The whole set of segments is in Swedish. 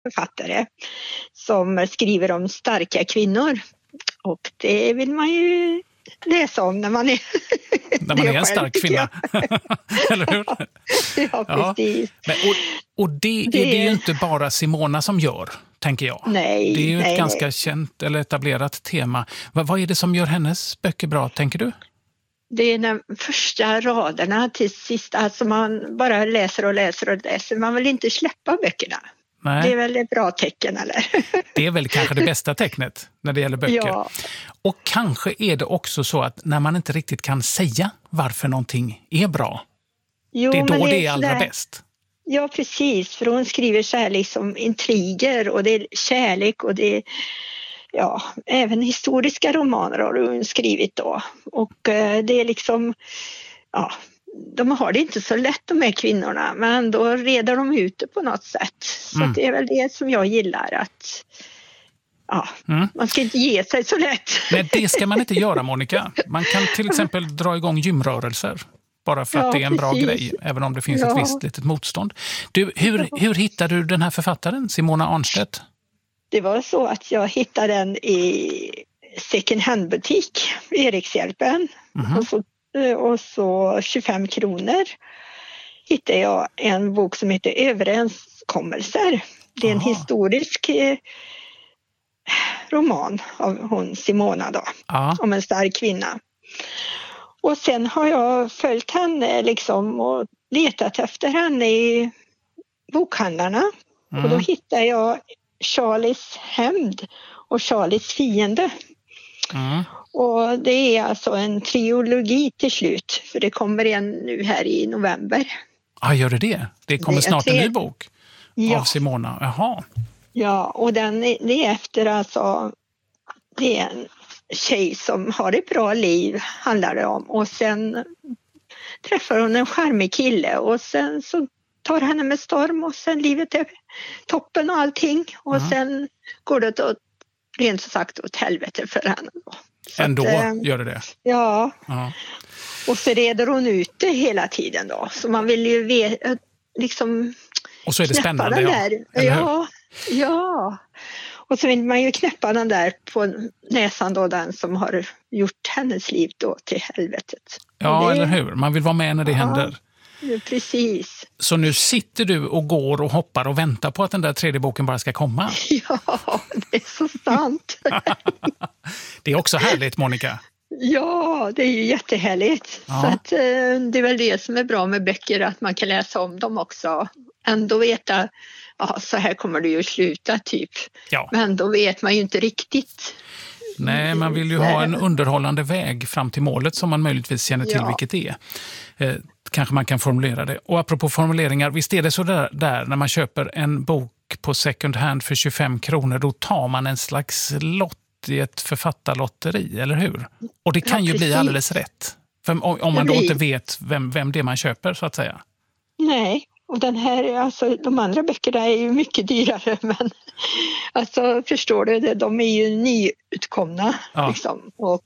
författare som skriver om starka kvinnor. Och det vill man ju läsa om när man är, när man är en stark kvinna. Eller hur? Ja, precis. Men, och det är det ju inte bara Simona som gör, tänker jag. Nej, det är ju ett ganska känt eller etablerat tema. Vad är det som gör hennes böcker bra, tänker du? Det är de första raderna till sist. Alltså man bara läser och läser och läser. Man vill inte släppa böckerna. Nej. Det är väl ett bra tecken, eller? Det är väl kanske det bästa tecknet när det gäller böcker. Ja. Och kanske är det också så att när man inte riktigt kan säga varför någonting är bra. Jo, det är då det är allra bäst. Ja, precis. För hon skriver så här liksom intriger och det är kärlek och det är... Ja, även historiska romaner har hon skrivit då. Och det är liksom, ja, de har det inte så lätt de här kvinnorna, men då reder de ut det på något sätt. Så det är väl det som jag gillar, att man ska inte ge sig så lätt. Nej, det ska man inte göra, Monica. Man kan till exempel dra igång gymrörelser. Bara för att det är en bra grej, även om det finns ett visst litet motstånd. Du, hur hittar du den här författaren, Simona Arnstedt? Det var så att jag hittade den i second hand-butik, Erikshjälpen. Och så 25 kronor hittade jag en bok som heter Överenskommelser. Det är en historisk roman av hon Simona då, om en stark kvinna. Och sen har jag följt henne liksom och letat efter henne i bokhandlarna. Och då hittade jag Charlies hämnd och Charlies fiende. Och det är alltså en trilogi till slut. För det kommer en nu här i november. Ja, gör det? Det kommer snart en ny bok av Simona. Jaha. Ja, och det är efter alltså... Det är en tjej som har ett bra liv, handlar det om. Och sen träffar hon en charmig kille och sen så tar henne med storm och sen livet är toppen och allting. Och sen går det rent sagt åt helvete för henne. Så ändå gör det? Ja. Och så reder hon ut det hela tiden då. Så man vill ju liksom... Och så är det spännande, Ja. Och så vill man ju knäppa den där på näsan då, den som har gjort hennes liv då till helvetet. Ja, eller hur? Man vill vara med när det händer. Ja, precis. Så nu sitter du och går och hoppar och väntar på att den där tredje boken bara ska komma. Ja, det är så sant. Det är också härligt, Monica. Ja, det är ju jättehärligt. Ja. Så att, det är väl det som är bra med böcker, att man kan läsa om dem också. Ändå veta, så här kommer det ju sluta typ. Ja. Men då vet man ju inte riktigt. Nej, man vill ju ha en underhållande väg fram till målet som man möjligtvis känner till vilket det är. Kanske man kan formulera det. Och apropå formuleringar, visst är det så där när man köper en bok på second hand för 25 kronor, då tar man en slags lott i ett författarlotteri, eller hur? Och det kan ju bli alldeles rätt. För om man då inte vet vem det är man köper, så att säga. Nej, och den här, alltså de andra böckerna är ju mycket dyrare, men alltså förstår du, de är ju nyutkomna liksom. Och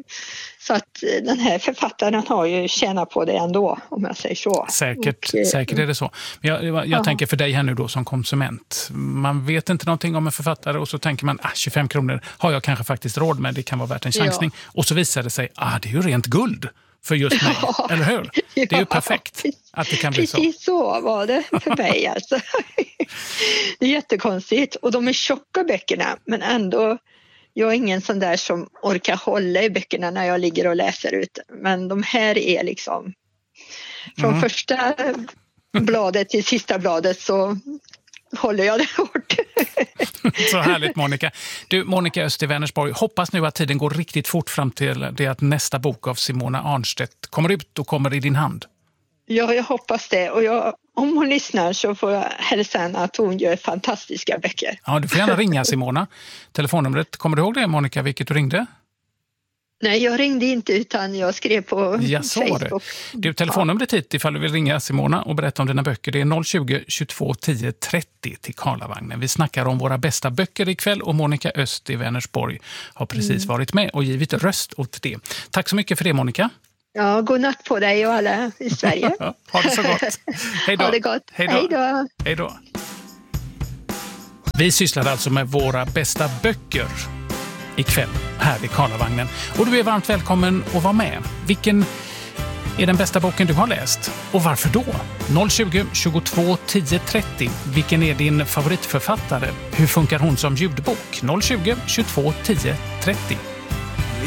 så att den här författaren har ju tjänat på det ändå, om jag säger så. Säkert är det så. Men jag tänker för dig här nu då som konsument. Man vet inte någonting om en författare och så tänker man, 25 kronor har jag kanske faktiskt råd med, det kan vara värt en chansning. Och så visar det sig, det är ju rent guld för just mig, eller hur? Det är ju perfekt att det kan bli så. Precis så var det för mig alltså. Det är jättekonstigt. Och de är tjocka böckerna, men ändå, jag är ingen sån där som orkar hålla i böckerna när jag ligger och läser ut. Men de här är liksom, från första bladet till sista bladet så håller jag det hårt. Så härligt, Monica. Du, Monica Öst i Vänersborg, hoppas nu att tiden går riktigt fort fram till det att nästa bok av Simona Arnstedt kommer ut och kommer i din hand. Ja, jag hoppas det. Och om hon lyssnar så får jag hälsa henne att hon gör fantastiska böcker. Ja, du får gärna ringa Simona. Telefonnumret, kommer du ihåg det, Monica, vilket du ringde? Nej, jag ringde inte utan jag skrev på Facebook. Du, telefonnumret hit ifall du vill ringa Simona och berätta om dina böcker. Det är 020 22 10 30 till Karlavagnen. Vi snackar om våra bästa böcker ikväll och Monica Öst i Vänersborg har precis varit med och givit röst åt det. Tack så mycket för det, Monica. Ja, god natt på dig och alla i Sverige. Ha det så gott. Hej då. Ha det gott. Hej då. Vi sysslar alltså med våra bästa böcker ikväll här vid Karlavagnen. Och du är varmt välkommen att vara med. Vilken är den bästa boken du har läst? Och varför då? 020 22 10 30. Vilken är din favoritförfattare? Hur funkar hon som ljudbok? 020 22 10 30.